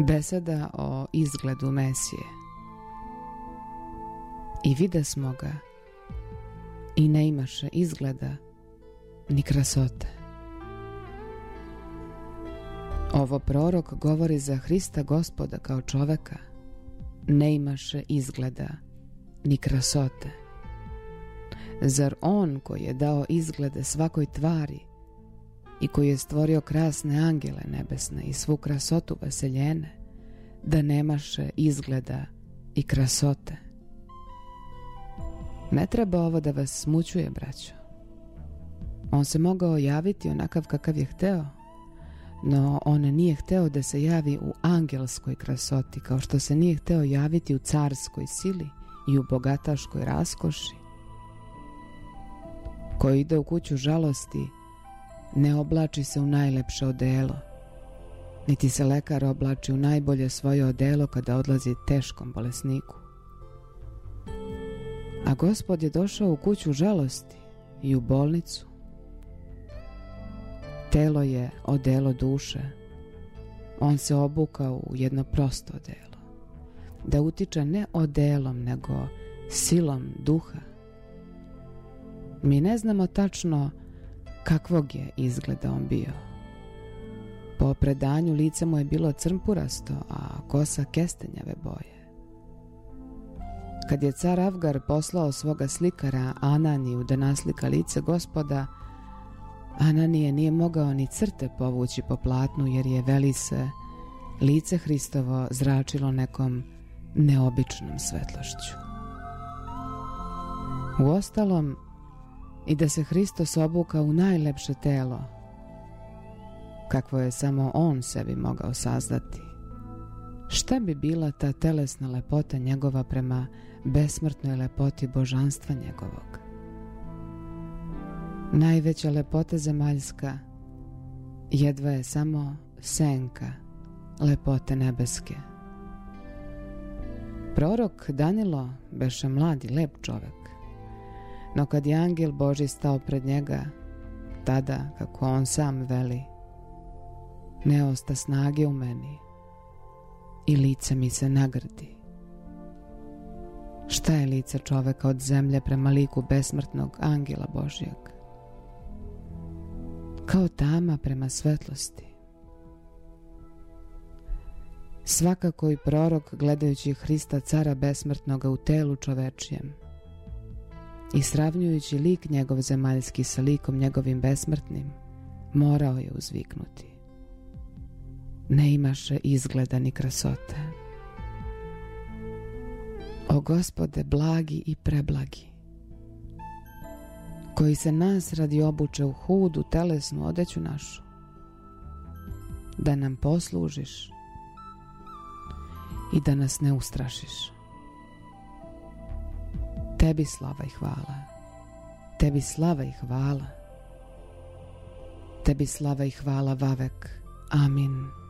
Beseda o izgledu Mesije. I videsmo ga, i ne imaše izgleda ni krasote. Ovo prorok govori za Hrista Gospoda kao čoveka, ne imaše izgleda ni krasote. Zar on koji je dao izglede svakoj tvari i koji je stvorio krasne angele nebesne i svu krasotu vaseljene, da nemaše izgleda i krasote? Ne treba ovo da vas smućuje, braćo. On se mogao javiti onakav kakav je hteo, no on nije hteo da se javi u angelskoj krasoti, kao što se nije hteo javiti u carskoj sili i u bogataškoj raskoši. Ko ide u kuću žalosti, ne oblači se u najlepše odelo, niti se lekar oblači u najbolje svoje odelo kada odlazi teškom bolesniku. A Gospod je došao u kuću žalosti i u bolnicu. Telo je odelo duše. On se obukao u jedno prosto odelo, da utiče ne odelom, nego silom duha. Mi ne znamo tačno kakvog je izgleda on bio. Po predanju lice mu je bilo crnpurasto, a kosa kestenjave boje. Kad je car Avgar poslao svoga slikara Ananiju da naslika lice Gospoda, Ananije nije mogao ni crte povući po platnu, jer je, veli se, lice Hristovo zračilo nekom neobičnom svetlošću. Uostalom, i da se Hristos obuka u najlepše telo, kakvo je samo on sebi mogao sazdati, šta bi bila ta telesna lepota njegova prema besmrtnoj lepoti božanstva njegovog? Najveća lepota zemaljska jedva je samo senka lepote nebeske. Prorok Danilo beše mlad i lep čovek, no kad je angel Božji stao pred njega, tada, kako on sam veli, ne osta snage u meni i lice mi se nagrdi. Šta je lice čoveka od zemlje prema liku besmrtnog angela Božjeg? Kao tama prema svetlosti. Svakako i prorok, gledajući Hrista cara besmrtnoga u telu čovečijem i sravnjujući lik njegov zemaljski sa likom njegovim besmrtnim, morao je uzviknuti: ne imaše izgleda ni krasote. O Gospode, blagi i preblagi, koji se nas radi obuče u hudu telesnu odeću našu, da nam poslužiš i da nas ne ustrašiš. Tebi slava i hvala, tebi slava i hvala, tebi slava i hvala vavek. Amin.